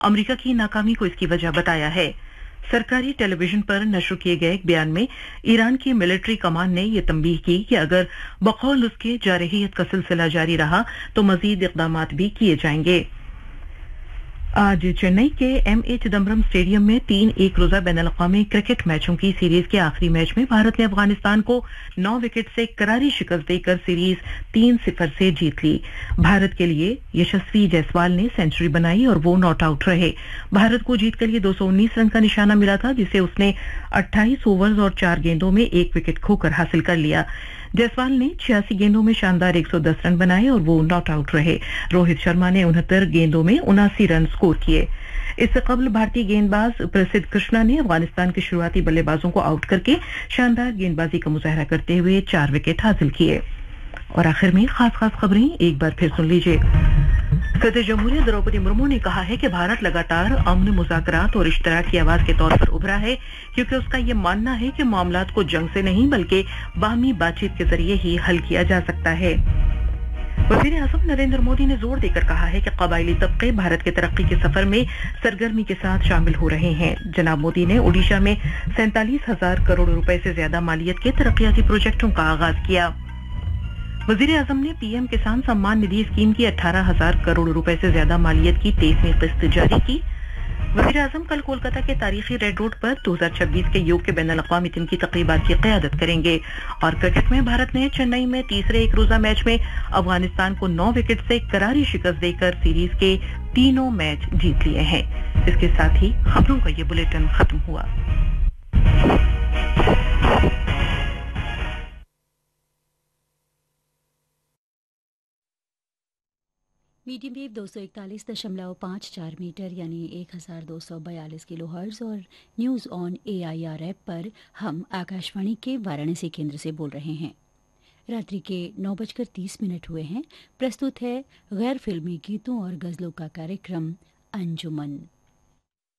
America की नाकामी को इसकी वजह बताया है। सरकारी टेलीविजन पर नशर किए गए एक बयान में ईरान की मिलिट्री कमान ने यह तंबीह की कि अगर बकौल उसके जारहियत का सिलसिला जारी रहा तो मजीद इकदाम भी किए जाएंगे। आज चेन्नई के एमए चिदम्बरम स्टेडियम में 3 एक रोजा बैनुल-अक़वामी क्रिकेट मैचों की सीरीज के आखिरी मैच में भारत ने अफगानिस्तान को 9 विकेट से करारी शिकस्त देकर सीरीज 3-0 से जीत ली। भारत के लिए यशस्वी जायसवाल ने सेंचुरी बनाई और वो नॉट आउट रहे। भारत को जीत के लिए 219 रन का निशाना मिला था, जिसे उसने 28 ओवर्स और 4 गेंदों में 1 विकेट खोकर हासिल कर लिया। जायसवाल ने 86 गेंदों में शानदार 110 रन बनाए और वो नॉट आउट रहे। रोहित शर्मा ने 69 गेंदों में 79 रन स्कोर किए। इससे कबल भारतीय गेंदबाज प्रसिद्ध कृष्णा ने अफगानिस्तान के शुरुआती बल्लेबाजों को आउट करके शानदार गेंदबाजी का मुजाहरा करते हुए 4 विकेट हासिल किए। और आखिर में खास खबरें एक बार फिर सुन लीजिए। सदर जमहूरिया द्रौपदी मुर्मू ने कहा है कि भारत लगातार अमन, मुज़ाकरात और इश्तराक की आवाज के तौर पर उभरा है, क्योंकि उसका ये मानना है कि मामलात को जंग से नहीं बल्कि बाहमी बातचीत के जरिए ही हल किया जा सकता है। वज़ीर-ए-आज़म नरेंद्र मोदी ने जोर देकर कहा है कि कबायली तबके भारत के तरक्की के सफर में सरगर्मी के साथ शामिल हो रहे हैं। जनाब मोदी ने ओडिशा में 47,000 करोड़ रुपए से ज्यादा मालियत के तरक्याती प्रोजेक्टों का आगाज किया। वज़ीर-ए-आज़म ने पीएम किसान सम्मान निधि स्कीम की 18,000 करोड़ रुपए से ज्यादा मालियत की 23वीं किस्त जारी की। वज़ीर-ए-आज़म कल कोलकाता के तारीखी रेड रोड पर 2026 के योग के बैनुल-अक़वामी दिन की तक़रीबात की क़यादत करेंगे। और क्रिकेट में भारत ने चेन्नई में तीसरे एक रोजा मैच में अफगानिस्तान को 9 विकेट से करारी शिकस्त देकर सीरीज के तीनों मैच जीत लिए हैं। इसके साथ ही खबरों का ये बुलेटिन खत्म हुआ। मीडियम वेव 241.54 मीटर यानी 1242 किलोहर्ट्ज़ और न्यूज़ ऑन AIR ऐप पर हम आकाशवाणी के वाराणसी केंद्र से बोल रहे हैं। रात्रि के 9:30 हुए हैं। प्रस्तुत है गैर फिल्मी गीतों और गज़लों का कार्यक्रम अंजुमन।